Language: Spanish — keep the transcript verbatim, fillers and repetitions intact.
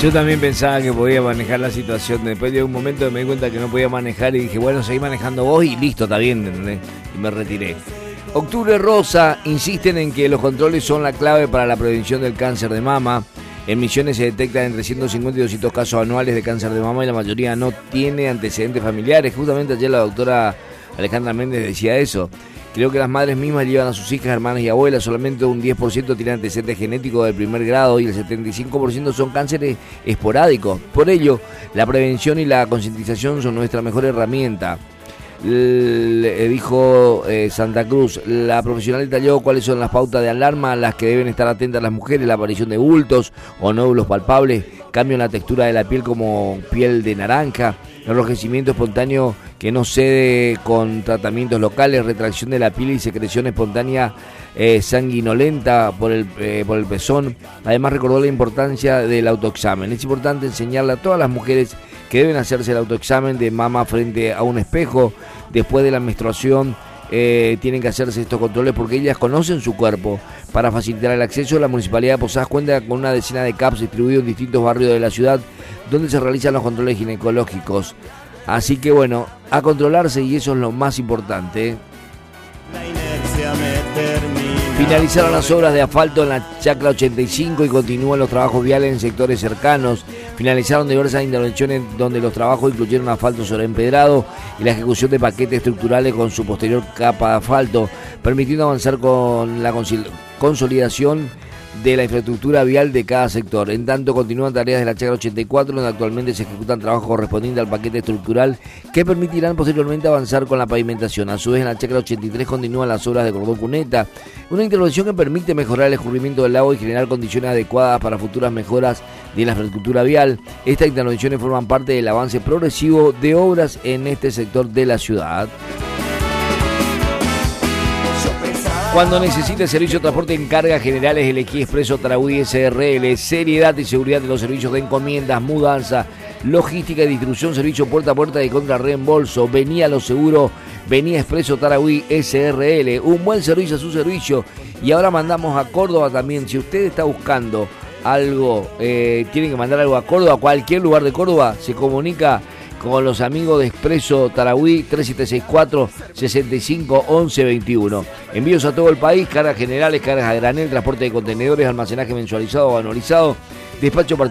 Yo también pensaba que podía manejar la situación. Después de un momento me di cuenta que no podía manejar y dije, bueno, seguí manejando vos y listo, está bien, ¿entendés? Y me retiré. Octubre Rosa, insisten en que los controles son la clave para la prevención del cáncer de mama. En Misiones se detectan entre ciento cincuenta y doscientos casos anuales de cáncer de mama y la mayoría no tiene antecedentes familiares. Justamente ayer la doctora Alejandra Méndez decía eso. Creo que las madres mismas llevan a sus hijas, hermanas y abuelas. Solamente un diez por ciento tiene antecedentes genéticos del primer grado y el setenta y cinco por ciento son cánceres esporádicos. Por ello, la prevención y la concientización son nuestra mejor herramienta. Le dijo eh, Santa Cruz. La profesional detalló cuáles son las pautas de alarma a las que deben estar atentas las mujeres: la aparición de bultos o nódulos palpables, cambio en la textura de la piel como piel de naranja, enrojecimiento espontáneo que no cede con tratamientos locales, retracción de la piel y secreción espontánea eh, sanguinolenta por el, eh, por el pezón. Además recordó la importancia del autoexamen. Es importante enseñarle a todas las mujeres que deben hacerse el autoexamen de mama frente a un espejo. Después de la menstruación eh, tienen que hacerse estos controles porque ellas conocen su cuerpo. Para facilitar el acceso, la Municipalidad de Posadas cuenta con una decena de C A Ps distribuidos en distintos barrios de la ciudad donde se realizan los controles ginecológicos. Así que bueno, a controlarse, y eso es lo más importante. La inercia me termina. Finalizaron las obras de asfalto en la Chacra ochenta y cinco y continúan los trabajos viales en sectores cercanos. Finalizaron diversas intervenciones donde los trabajos incluyeron asfalto sobre empedrado y la ejecución de paquetes estructurales con su posterior capa de asfalto, permitiendo avanzar con la consolidación de la infraestructura vial de cada sector. En tanto, continúan tareas de la Chacra ochenta y cuatro, donde actualmente se ejecutan trabajos correspondientes al paquete estructural que permitirán posteriormente avanzar con la pavimentación. A su vez, en la Chacra ochenta y tres continúan las obras de cordón cuneta, una intervención que permite mejorar el escurrimiento del lago y generar condiciones adecuadas para futuras mejoras de la infraestructura vial. Estas intervenciones forman parte del avance progresivo de obras en este sector de la ciudad. Cuando necesite servicio de transporte en cargas generales, elegí Expreso Tarahui S R L. Seriedad y seguridad de los servicios de encomiendas, mudanza, logística y distribución, servicio puerta a puerta y contra reembolso. Vení a lo seguro, vení a Expreso Tarahui S R L. Un buen servicio a su servicio. Y ahora mandamos a Córdoba también. Si usted está buscando algo, eh, tiene que mandar algo a Córdoba, a cualquier lugar de Córdoba, se comunica con los amigos de Expreso Tarahui, tres siete seis cuatro, seis cinco, once veintiuno. Envíos a todo el país, cargas generales, cargas a granel, transporte de contenedores, almacenaje mensualizado o anualizado, despacho particular.